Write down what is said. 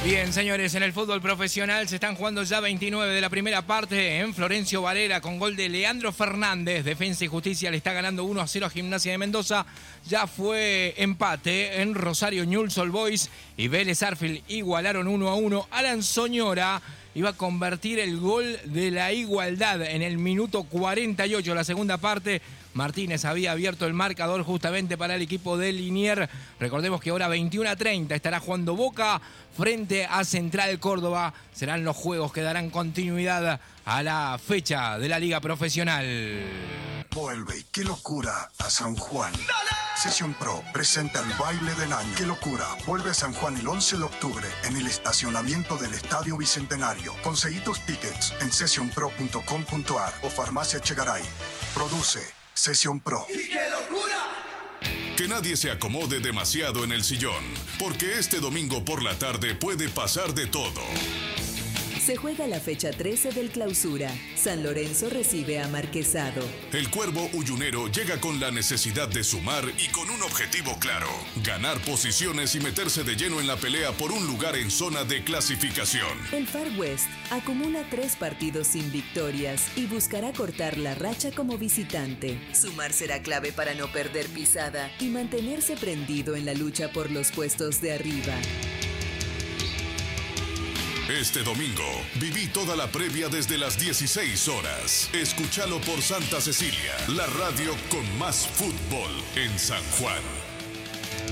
Bien, señores, en el fútbol profesional se están jugando ya 29 de la primera parte en Florencio Varela con gol de Leandro Fernández. Defensa y Justicia le está ganando 1-0 a Gimnasia de Mendoza. Ya fue empate en Rosario Newell's Old Boys y Vélez Arfield igualaron 1-1. Alan Soñora iba a convertir el gol de la igualdad en el minuto 48, la segunda parte. Martínez había abierto el marcador justamente para el equipo de Liniers. Recordemos que ahora 21:30 estará jugando Boca frente a Central Córdoba. Serán los juegos que darán continuidad a la fecha de la Liga Profesional. Vuelve, qué locura, a San Juan. Sesión Pro presenta el baile del año. ¡Qué locura! Vuelve a San Juan el 11 de octubre en el estacionamiento del Estadio Bicentenario. Conseguí tus tickets en sessionpro.com.ar o Farmacia Chegaray. Produce Sesión Pro. ¡Y qué locura! Que nadie se acomode demasiado en el sillón, porque este domingo por la tarde puede pasar de todo. Se juega la fecha 13 del Clausura. San Lorenzo recibe a Marquesado. El Cuervo Uyunero llega con la necesidad de sumar y con un objetivo claro: ganar posiciones y meterse de lleno en la pelea por un lugar en zona de clasificación. El Far West acumula 3 partidos sin victorias y buscará cortar la racha como visitante. Sumar será clave para no perder pisada y mantenerse prendido en la lucha por los puestos de arriba. Este domingo, viví toda la previa desde las 16 horas. Escúchalo por Santa Cecilia, la radio con más fútbol en San Juan.